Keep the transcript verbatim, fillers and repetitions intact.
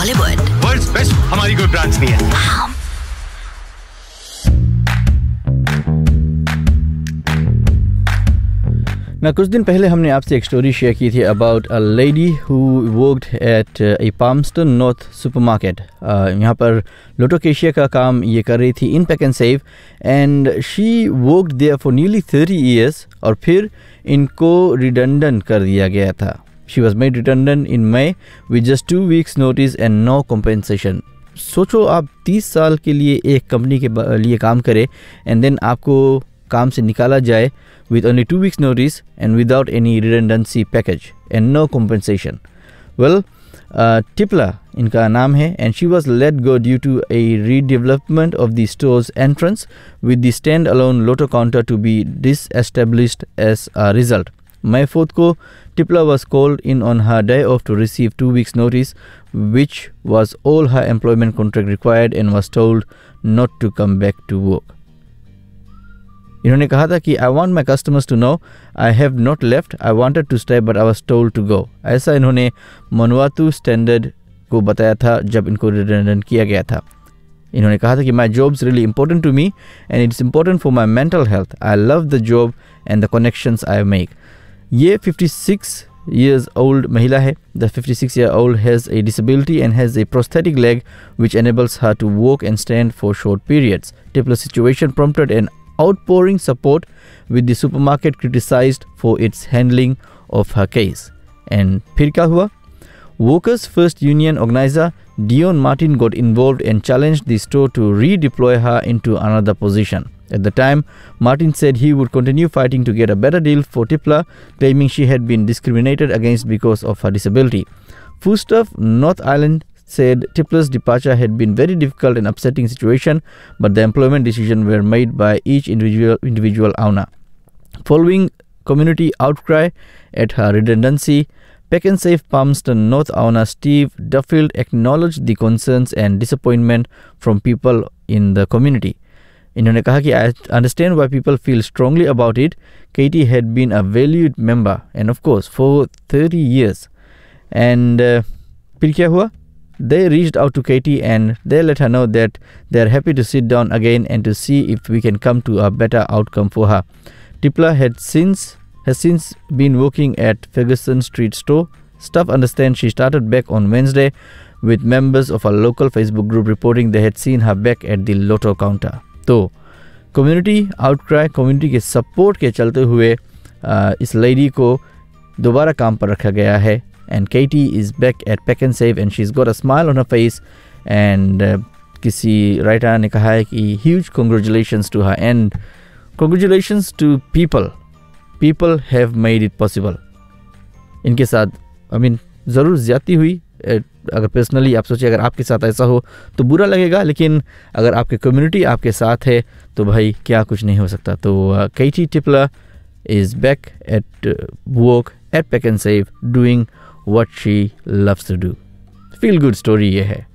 Bollywood. World's best हमारी कोई branch नहीं है. ना कुछ दिन पहले हमने आपसे एक स्टोरी शेयर की थी about a lady who worked eight A पाल्मस्टन north supermarket. यहाँ पर लोटो कैशियर का काम ये कर रही थी इन pack and save, and she worked there for nearly thirty years और फिर इनको रिडंडेंट कर दिया गया था. She was made redundant in May with just two weeks notice and no compensation. सोचो आप तीस साल के लिए एक कंपनी के लिए काम करें एंड देन आपको काम से निकाला जाए with only two weeks notice and without any redundancy package and no compensation. Well, uh, Tipla इनका नाम है, and she was let go due to a redevelopment of the store's entrance with the stand-alone lotto counter to be disestablished as a result. May fourth को Tipla was called in on her day off to receive two weeks notice, which was all her employment contract required, and was told not to come back to work. इन्होंने कहा था कि I want my customers to know I have not left, I wanted to stay but I was told to go. ऐसा इन्होंने मनवातू standard को बताया था जब इनको रिडंडेंट किया गया था. इन्होंने कहा था कि my job is really important to me and it's important for my mental health. I love the job and the connections I make. ये फिफ्टी सिक्स years old महिला है. The fifty-six year old has a disability and has a prosthetic leg which enables her to walk and stand for short periods. Tipla's situation prompted an outpouring support, with the supermarket criticized for its handling of her case. And फिर क्या हुआ? Workers First Union organizer Dion Martin got involved and challenged the store to redeploy her into another position. At the time, Martin said he would continue fighting to get a better deal for Tipla, claiming she had been discriminated against because of her disability. Foodstuff North Island said Tipla's departure had been very difficult and upsetting situation, but the employment decisions were made by each individual individual owner. Following community outcry at her redundancy, Pack and Save Palmerston North owner Steve Duffield acknowledged the concerns and disappointment from people in the community. इन्होंने कहा कि I understand why people feel strongly about it. Katie had been a valued member and of course for thirty years. And uh, फिर क्या हुआ? They reached out to Katie and they let her know that they are happy to sit down again and to see if we can come to a better outcome for her. Tipla had since has since been working at Ferguson Street store. Staff understand she started back on Wednesday, with members of a local Facebook group reporting they had seen her back at the lotto counter. तो community outcry, community के support के चलते हुए आ, इस lady को दोबारा काम पर रखा गया है. And Katie is back at pack and save and she is got a smile on her face. And किसी राइटर ने कहा है कि huge congratulations to her and congratulations to people people have made it possible. इनके साथ I mean ज़रूर ज़्यादती हुई. अगर पर्सनली आप सोचिए अगर आपके साथ ऐसा हो तो बुरा लगेगा, लेकिन अगर आपकी कम्युनिटी आपके साथ है तो भाई क्या कुछ नहीं हो सकता. तो केटी टिपला is back at work at pack and save doing what she loves to do. Feel good story ये है.